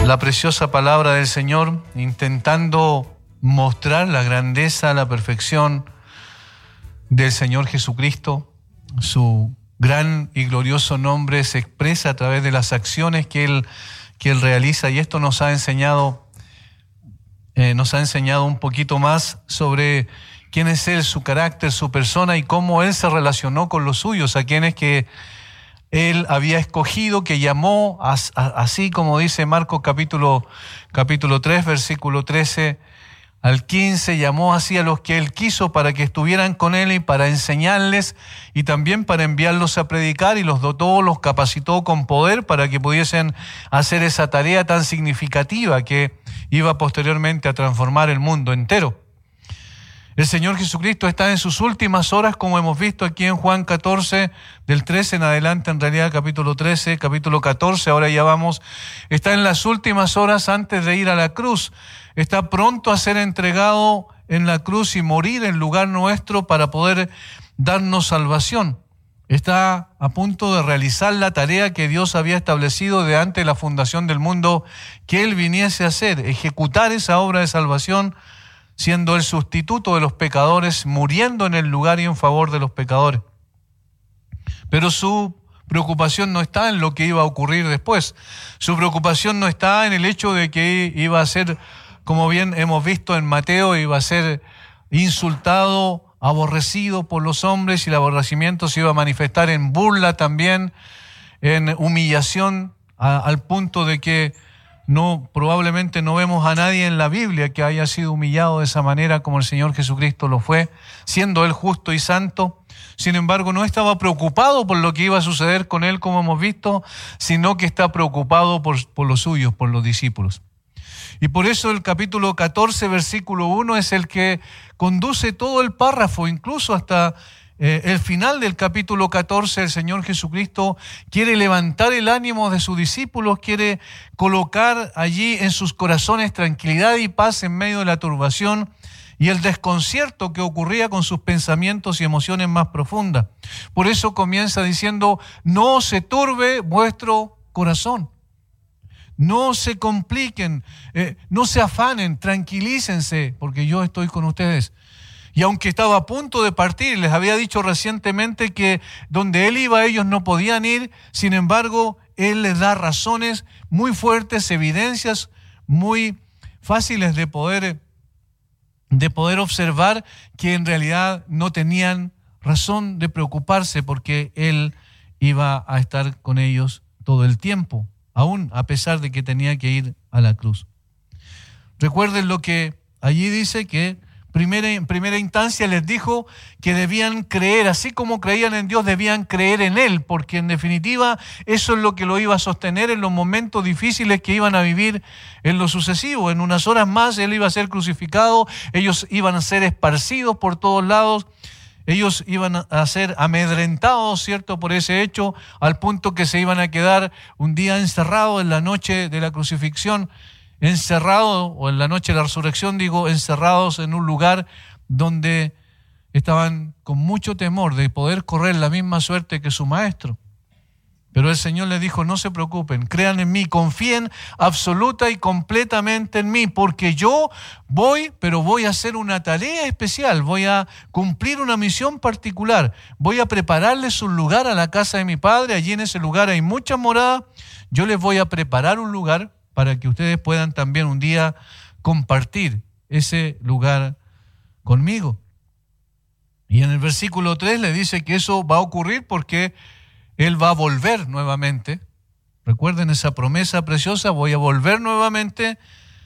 la preciosa palabra del Señor, intentando mostrar la grandeza, la perfección del Señor Jesucristo. Su gran y glorioso nombre se expresa a través de las acciones que Él realiza, y esto nos ha enseñado un poquito más sobre quién es Él, su carácter, su persona y cómo Él se relacionó con los suyos, a quienes que Él había escogido, que llamó, así como dice Marcos capítulo 3, versículo 13 al 15, llamó así a los que Él quiso para que estuvieran con Él y para enseñarles y también para enviarlos a predicar, y los dotó, los capacitó con poder para que pudiesen hacer esa tarea tan significativa que iba posteriormente a transformar el mundo entero. El Señor Jesucristo está en sus últimas horas, como hemos visto aquí en Juan 14, del 13 en adelante, en realidad capítulo 13, capítulo 14, ahora ya vamos, está en las últimas horas antes de ir a la cruz. Está pronto a ser entregado en la cruz y morir en lugar nuestro para poder darnos salvación. Está a punto de realizar la tarea que Dios había establecido de antes de la fundación del mundo, que Él viniese a hacer, ejecutar esa obra de salvación, siendo el sustituto de los pecadores, muriendo en el lugar y en favor de los pecadores. Pero su preocupación no está en lo que iba a ocurrir después. Su preocupación no está en el hecho de que iba a ser, como bien hemos visto en Mateo, iba a ser insultado, aborrecido por los hombres, y el aborrecimiento se iba a manifestar en burla también, en humillación, al punto de que probablemente no vemos a nadie en la Biblia que haya sido humillado de esa manera como el Señor Jesucristo lo fue, siendo Él justo y santo. Sin embargo, no estaba preocupado por lo que iba a suceder con Él, como hemos visto, sino que está preocupado por los suyos, por los discípulos. Y por eso el capítulo 14, versículo 1 es el que conduce todo el párrafo, incluso hasta el final del capítulo 14. El Señor Jesucristo quiere levantar el ánimo de sus discípulos, quiere colocar allí en sus corazones tranquilidad y paz en medio de la turbación y el desconcierto que ocurría con sus pensamientos y emociones más profundas. Por eso comienza diciendo: no se turbe vuestro corazón. No se compliquen, no se afanen, tranquilícense, porque yo estoy con ustedes. Y aunque estaba a punto de partir, les había dicho recientemente que donde Él iba ellos no podían ir, sin embargo, Él les da razones muy fuertes, evidencias muy fáciles de poder observar que en realidad no tenían razón de preocuparse, porque Él iba a estar con ellos todo el tiempo, aún a pesar de que tenía que ir a la cruz. Recuerden lo que allí dice, que en primera instancia les dijo que debían creer, así como creían en Dios, debían creer en Él, porque en definitiva eso es lo que lo iba a sostener en los momentos difíciles que iban a vivir en lo sucesivo. En unas horas más Él iba a ser crucificado, ellos iban a ser esparcidos por todos lados, ellos iban a ser amedrentados, ¿cierto?, por ese hecho, al punto que se iban a quedar un día encerrados en la noche de la crucifixión, o en la noche de la resurrección, encerrados en un lugar donde estaban con mucho temor de poder correr la misma suerte que su maestro. Pero el Señor les dijo: no se preocupen, crean en mí, confíen absoluta y completamente en mí, porque yo voy a hacer una tarea especial, voy a cumplir una misión particular, voy a prepararles un lugar a la casa de mi Padre, allí en ese lugar hay muchas moradas, yo les voy a preparar un lugar para que ustedes puedan también un día compartir ese lugar conmigo. Y en el versículo 3 le dice que eso va a ocurrir porque Él va a volver nuevamente. Recuerden esa promesa preciosa: voy a volver nuevamente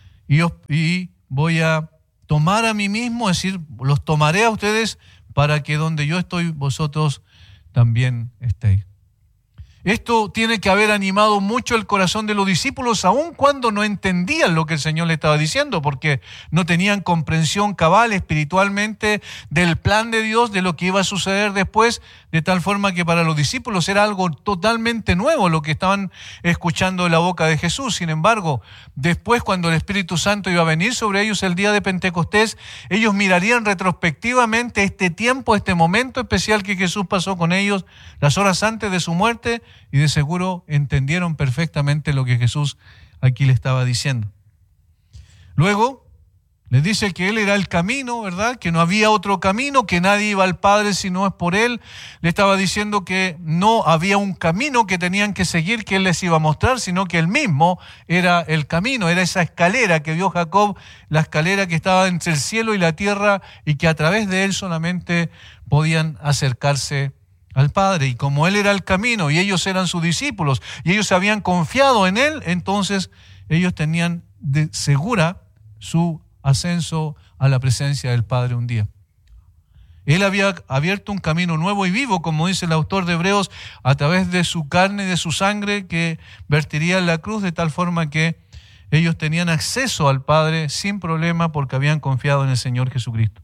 y voy a tomar a mí mismo, es decir, los tomaré a ustedes para que donde yo estoy, vosotros también estéis. Esto tiene que haber animado mucho el corazón de los discípulos, aun cuando no entendían lo que el Señor le estaba diciendo, porque no tenían comprensión cabal espiritualmente del plan de Dios, de lo que iba a suceder después, de tal forma que para los discípulos era algo totalmente nuevo lo que estaban escuchando de la boca de Jesús. Sin embargo, después, cuando el Espíritu Santo iba a venir sobre ellos el día de Pentecostés, ellos mirarían retrospectivamente este tiempo, este momento especial que Jesús pasó con ellos, las horas antes de su muerte, y de seguro entendieron perfectamente lo que Jesús aquí le estaba diciendo. Luego les dice que Él era el camino, ¿verdad? Que no había otro camino, que nadie iba al Padre si no es por Él. Le estaba diciendo que no había un camino que tenían que seguir, que Él les iba a mostrar, sino que Él mismo era el camino, era esa escalera que vio Jacob, la escalera que estaba entre el cielo y la tierra y que a través de Él solamente podían acercarse al Padre. Y como Él era el camino y ellos eran sus discípulos y ellos habían confiado en Él, entonces ellos tenían de segura su ascenso a la presencia del Padre un día. Él había abierto un camino nuevo y vivo, como dice el autor de Hebreos, a través de su carne y de su sangre que vertiría en la cruz, de tal forma que ellos tenían acceso al Padre sin problema porque habían confiado en el Señor Jesucristo.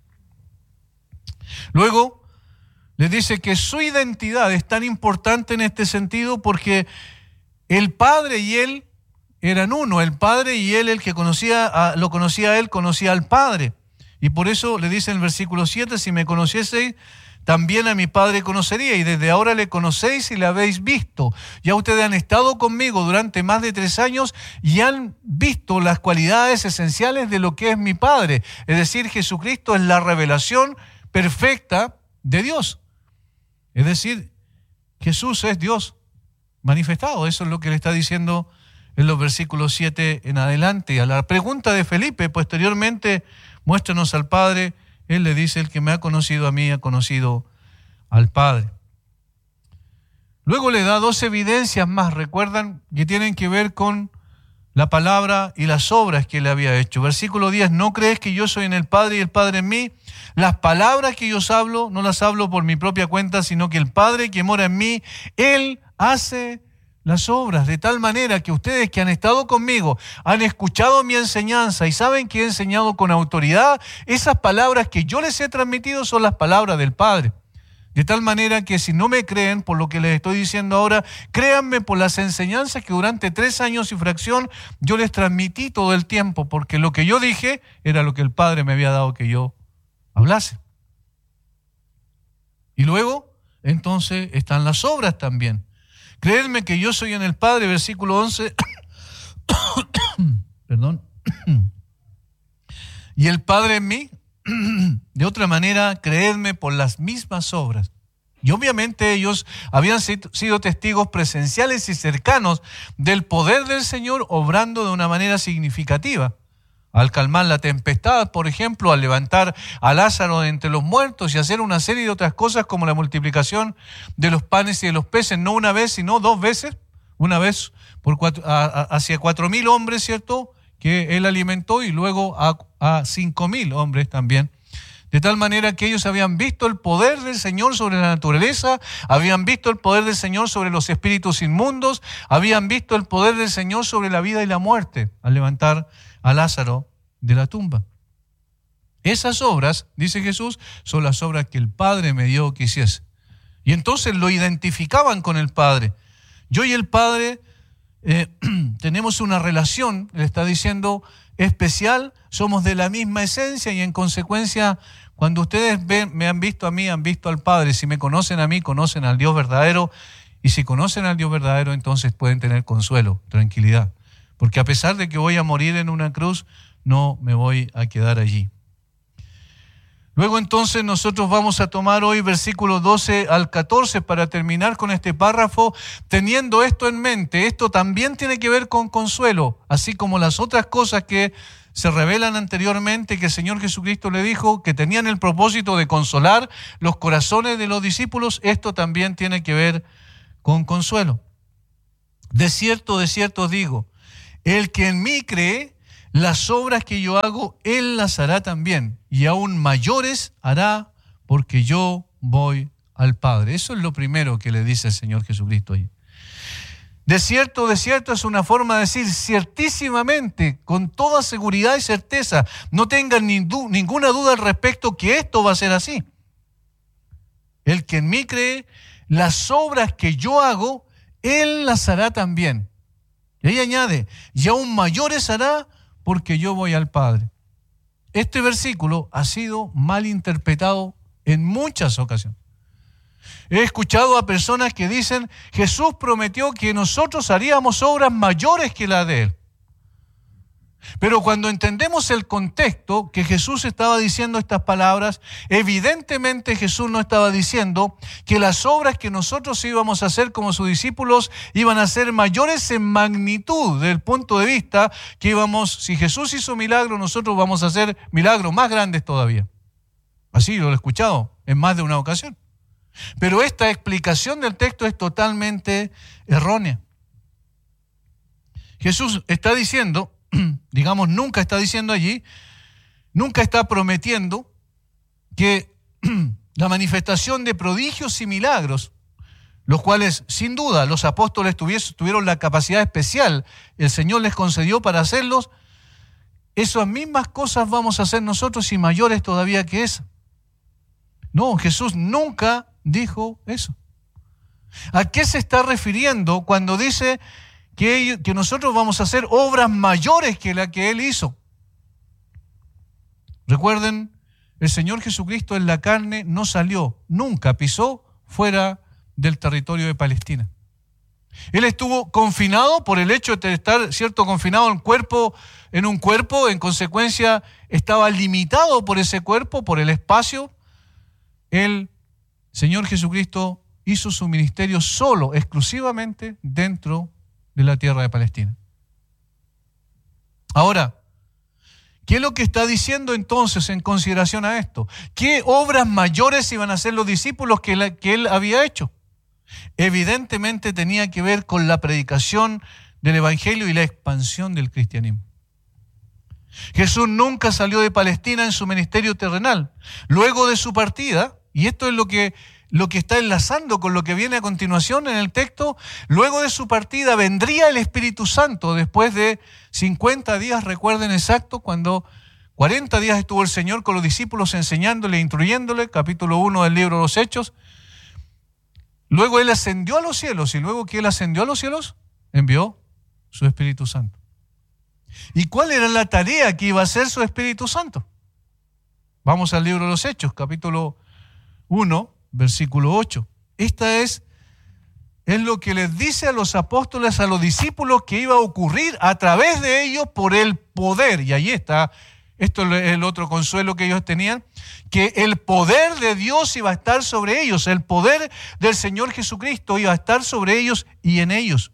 Luego les dice que su identidad es tan importante en este sentido porque el Padre y Él eran uno. El Padre y Él, el que lo conocía a Él, conocía al Padre. Y por eso le dice en el versículo 7, si me conocieseis, también a mi Padre conocería, y desde ahora le conocéis y le habéis visto. Ya ustedes han estado conmigo durante más de 3 años y han visto las cualidades esenciales de lo que es mi Padre. Es decir, Jesucristo es la revelación perfecta de Dios. Es decir, Jesús es Dios manifestado. Eso es lo que le está diciendo en los versículos 7 en adelante. A la pregunta de Felipe, posteriormente, muéstranos al Padre, él le dice, el que me ha conocido a mí ha conocido al Padre. Luego le da 2 evidencias más, recuerdan, que tienen que ver con la palabra y las obras que él había hecho. Versículo 10, ¿no crees que yo soy en el Padre y el Padre en mí? Las palabras que yo os hablo, no las hablo por mi propia cuenta, sino que el Padre que mora en mí, Él hace las obras, de tal manera que ustedes que han estado conmigo, han escuchado mi enseñanza y saben que he enseñado con autoridad, esas palabras que yo les he transmitido son las palabras del Padre. De tal manera que si no me creen por lo que les estoy diciendo ahora, créanme por las enseñanzas que durante 3 años y fracción yo les transmití todo el tiempo, porque lo que yo dije era lo que el Padre me había dado que yo hablase. Y luego, entonces, están las obras también. Creedme que yo soy en el Padre, versículo 11, perdón, y el Padre en mí. De otra manera, creedme por las mismas obras. Y obviamente ellos habían sido testigos presenciales y cercanos del poder del Señor obrando de una manera significativa. Al calmar la tempestad, por ejemplo, al levantar a Lázaro de entre los muertos y hacer una serie de otras cosas como la multiplicación de los panes y de los peces, no una vez, sino 2 veces. Una vez hacia 4,000 hombres, ¿cierto?, que él alimentó, y luego a 5,000 hombres también. De tal manera que ellos habían visto el poder del Señor sobre la naturaleza, habían visto el poder del Señor sobre los espíritus inmundos, habían visto el poder del Señor sobre la vida y la muerte, al levantar a Lázaro de la tumba. Esas obras, dice Jesús, son las obras que el Padre me dio que hiciese. Y entonces lo identificaban con el Padre. Yo y el Padre tenemos una relación, le está diciendo, especial, somos de la misma esencia y en consecuencia, cuando ustedes me han visto a mí, han visto al Padre. Si me conocen a mí, conocen al Dios verdadero, y si conocen al Dios verdadero, entonces pueden tener consuelo, tranquilidad. Porque a pesar de que voy a morir en una cruz, no me voy a quedar allí. Luego entonces nosotros vamos a tomar hoy versículos 12 al 14 para terminar con este párrafo, teniendo esto en mente. Esto también tiene que ver con consuelo, así como las otras cosas que se revelan anteriormente, que el Señor Jesucristo le dijo que tenían el propósito de consolar los corazones de los discípulos. Esto también tiene que ver con consuelo. De cierto os digo, el que en mí cree, las obras que yo hago, él las hará también, y aún mayores hará, porque yo voy al Padre. Eso es lo primero que le dice el Señor Jesucristo ahí. De cierto es una forma de decir ciertísimamente, con toda seguridad y certeza. No tengan ninguna duda al respecto que esto va a ser así. El que en mí cree, las obras que yo hago, él las hará también. Y ahí añade, y aún mayores hará, porque yo voy al Padre. Este versículo ha sido mal interpretado en muchas ocasiones. He escuchado a personas que dicen, Jesús prometió que nosotros haríamos obras mayores que las de Él. Pero cuando entendemos el contexto que Jesús estaba diciendo estas palabras, evidentemente Jesús no estaba diciendo que las obras que nosotros íbamos a hacer como sus discípulos iban a ser mayores en magnitud, desde el punto de vista que si Jesús hizo milagros, nosotros vamos a hacer milagros más grandes todavía. Así lo he escuchado en más de una ocasión. Pero esta explicación del texto es totalmente errónea. Jesús está diciendo, nunca está diciendo allí, nunca está prometiendo que la manifestación de prodigios y milagros, los cuales sin duda los apóstoles tuvieron la capacidad especial, el Señor les concedió para hacerlos, esas mismas cosas vamos a hacer nosotros y mayores todavía que esas. No, Jesús nunca dijo eso. ¿A qué se está refiriendo cuando dice que nosotros vamos a hacer obras mayores que la que Él hizo? Recuerden, el Señor Jesucristo en la carne no salió, nunca pisó fuera del territorio de Palestina. Él estuvo confinado por el hecho de estar, confinado en un cuerpo, en consecuencia estaba limitado por ese cuerpo, por el espacio. El Señor Jesucristo hizo su ministerio solo, exclusivamente dentro de la tierra de Palestina. Ahora, ¿qué es lo que está diciendo entonces en consideración a esto? ¿Qué obras mayores iban a hacer los discípulos que Él había hecho? Evidentemente tenía que ver con la predicación del Evangelio y la expansión del cristianismo. Jesús nunca salió de Palestina en su ministerio terrenal. Luego de su partida, y esto es lo que está enlazando con lo que viene a continuación en el texto, luego de su partida vendría el Espíritu Santo después de 50 días, recuerden exacto, cuando 40 días estuvo el Señor con los discípulos enseñándole, instruyéndole, capítulo 1 del libro de los Hechos. Luego Él ascendió a los cielos, y luego que Él ascendió a los cielos, envió su Espíritu Santo. ¿Y cuál era la tarea que iba a hacer su Espíritu Santo? Vamos al libro de los Hechos, capítulo 1, versículo 8. Esta es lo que les dice a los apóstoles, a los discípulos, que iba a ocurrir a través de ellos por el poder. Y ahí está, esto es el otro consuelo que ellos tenían, que el poder de Dios iba a estar sobre ellos, el poder del Señor Jesucristo iba a estar sobre ellos y en ellos.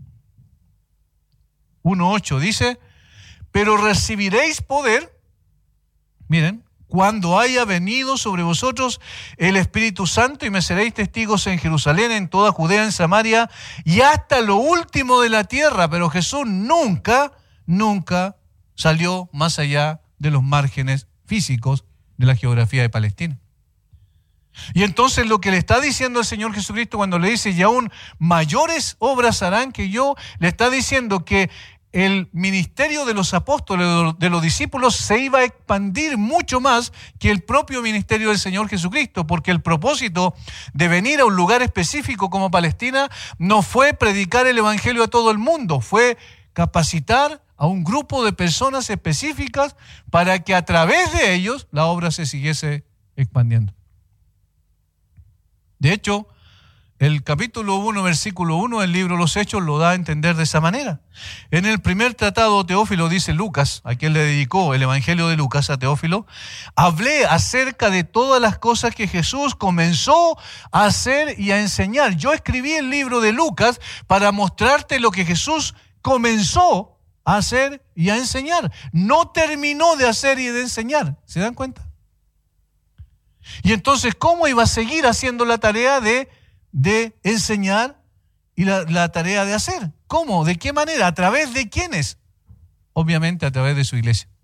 1:8 dice, pero recibiréis poder, miren, cuando haya venido sobre vosotros el Espíritu Santo, y me seréis testigos en Jerusalén, en toda Judea, en Samaria y hasta lo último de la tierra. Pero Jesús nunca salió más allá de los márgenes físicos de la geografía de Palestina. Y entonces lo que le está diciendo el Señor Jesucristo cuando le dice, y aún mayores obras harán que yo, le está diciendo que el ministerio de los apóstoles, de los discípulos, se iba a expandir mucho más que el propio ministerio del Señor Jesucristo, porque el propósito de venir a un lugar específico como Palestina no fue predicar el Evangelio a todo el mundo, fue capacitar a un grupo de personas específicas para que a través de ellos la obra se siguiese expandiendo. De hecho, el capítulo 1, versículo 1 del libro de los Hechos lo da a entender de esa manera. En el primer tratado, Teófilo, dice Lucas, a quien le dedicó el Evangelio de Lucas a Teófilo, hablé acerca de todas las cosas que Jesús comenzó a hacer y a enseñar. Yo escribí el libro de Lucas para mostrarte lo que Jesús comenzó a hacer y a enseñar. No terminó de hacer y de enseñar. ¿Se dan cuenta? Y entonces, ¿cómo iba a seguir haciendo la tarea de enseñar y la tarea de hacer? ¿Cómo? ¿De qué manera? ¿A través de quiénes? Obviamente a través de su iglesia.